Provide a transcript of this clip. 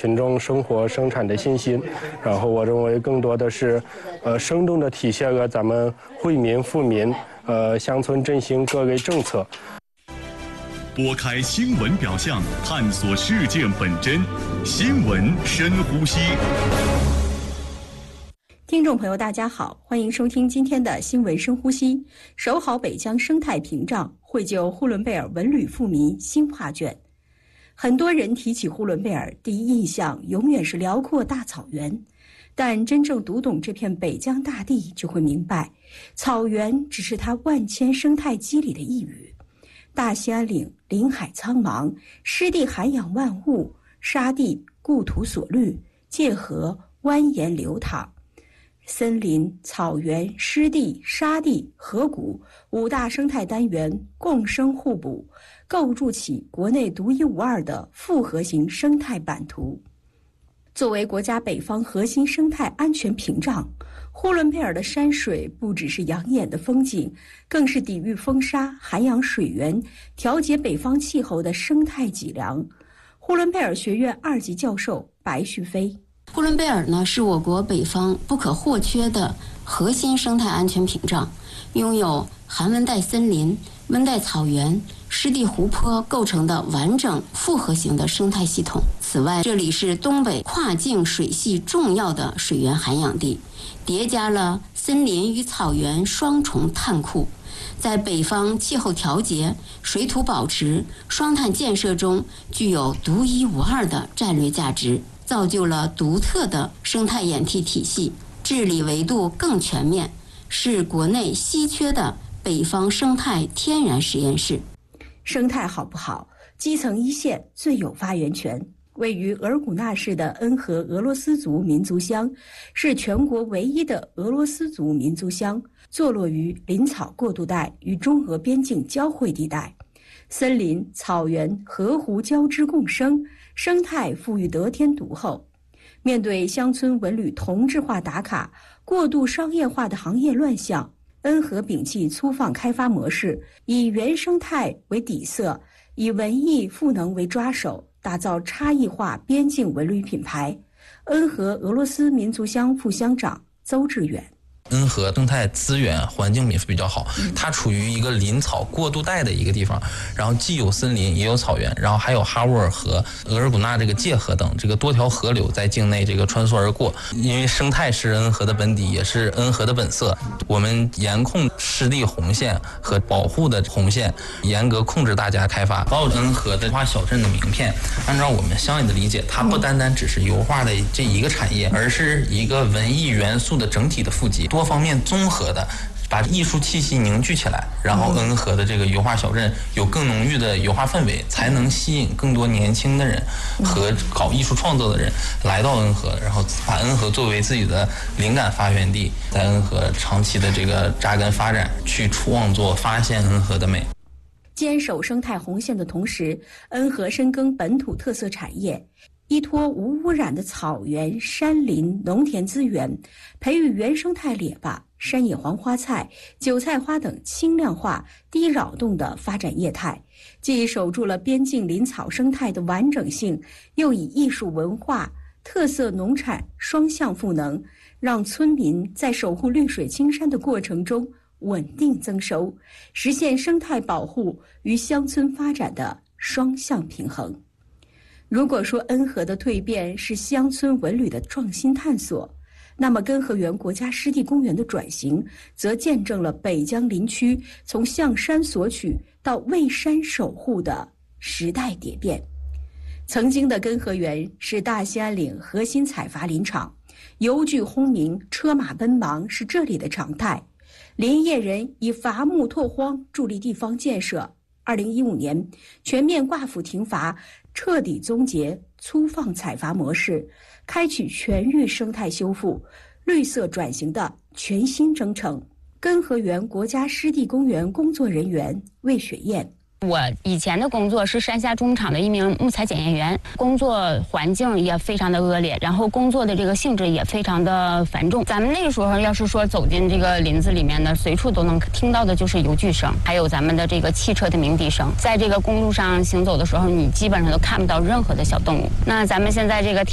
群众生活生产的信心。然后我认为更多的是，生动地体现了咱们惠民富民，乡村振兴各类政策。 拨开新闻表象，探索事件本真，新闻深呼吸。 听众朋友大家好，欢迎收听今天的新闻深呼吸。守好北疆生态屏障，绘就呼伦贝尔文旅富民新画卷。很多人提起呼伦贝尔，第一印象永远是辽阔大草原，但真正读懂这片北疆大地，就会明白，草原只是它万千生态肌理的一隅。大兴安岭林海苍茫，湿地涵养万物，沙地故土所绿，界河蜿蜒流淌。森林、草原、湿地、沙地、河谷五大生态单元共生互补，构筑起国内独一无二的复合型生态版图。作为国家北方核心生态安全屏障，呼伦贝尔的山水不只是养眼的风景，更是抵御风沙、涵养水源、调节北方气候的生态脊梁。呼伦贝尔学院2级教授白旭飞： 呼伦贝尔呢，是我国北方不可或缺的核心生态安全屏障，拥有寒温带森林、温带草原、湿地湖泊构成的完整复合型的生态系统。此外，这里是东北跨境水系重要的水源涵养地，叠加了森林与草原双重碳库，在北方气候调节、水土保持、双碳建设中具有独一无二的战略价值，造就了独特的生态演替体系，治理维度更全面，是国内稀缺的北方生态天然实验室。 生态好不好，基层一线最有发言权。位于额尔古纳市的恩和俄罗斯族民族乡，是全国唯一的俄罗斯族民族乡，坐落于林草过渡带与中俄边境交汇地带，森林、草原、河湖交织共生，生态富裕得天独厚。面对乡村文旅同质化打卡、过度商业化的行业乱象，恩和摒弃粗放开发模式，以原生态为底色，以文艺赋能为抓手，打造差异化边境文旅品牌。恩和俄罗斯民族乡副乡长邹志远： 恩和生态资源环境也是比较好，它处于一个林草过渡带的一个地方，然后既有森林也有草原，然后还有哈沃尔河、额尔古纳这个界河等这个多条河流在境内这个穿梭而过。因为生态是恩和的本底，也是恩和的本色，我们严控湿地红线和保护的红线，严格控制大家开发，把恩和的油画小镇的名片，按照我们乡里的理解，它不单单只是油画的这一个产业，而是一个文艺元素的整体的富集，多方面综合的把艺术气息凝聚起来，然后恩和的这个油画小镇有更浓郁的油画氛围，才能吸引更多年轻的人和搞艺术创作的人来到恩和，然后把恩和作为自己的灵感发源地，在恩和长期的这个扎根发展，去创作发现恩和的美。 坚守生态红线的同时，恩和深耕本土特色产业，依托无污染的草原、山林、农田资源，培育原生态列巴、山野黄花菜、韭菜花等轻量化、低扰动的发展业态，既守住了边境林草生态的完整性，又以艺术文化、特色农产双向赋能，让村民在守护绿水青山的过程中稳定增收，实现生态保护与乡村发展的双向平衡。如果说恩和的蜕变是乡村文旅的创新探索，那么根河源国家湿地公园的转型则见证了北疆林区从向山索取到为山守护的时代蝶变。曾经的根河源是大兴安岭核心采伐林场，邮具轰鸣，车马奔忙是这里的常态。林业人以伐木拓荒助力地方建设。2015年，全面挂phủ停伐，彻底终结粗放采伐模式，开启全域生态修复、绿色转型的全新征程。根河源国家湿地公园工作人员魏雪燕： 我以前的工作是山下种场的一名木材检验员，工作环境也非常的恶劣，然后工作的这个性质也非常的繁重。咱们那个时候要是说走进这个林子里面呢，随处都能听到的就是邮具声，还有咱们的这个汽车的鸣笛声。在这个公路上行走的时候，你基本上都看不到任何的小动物。那咱们现在这个